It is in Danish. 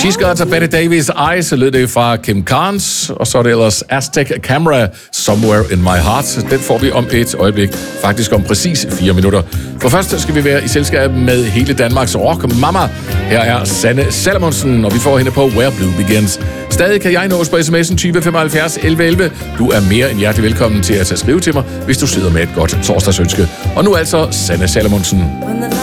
She's Got a Betty Davis Eyes, så lød det fra Kim Carnes, og så er det ellers Aztec Camera, Somewhere in My Heart. Den får vi om et øjeblik, faktisk om præcis 4 minutter. For først skal vi være i selskab med hele Danmarks rock mama. Her er Sanne Salomonsen, og vi får hende på Where Blue Begins. Stadig kan jeg nås på sms'en 20 75 11 11. Du er mere end hjertelig velkommen til at skrive til mig, hvis du sidder med et godt torsdagsønske. Og nu altså Sanne Salomonsen.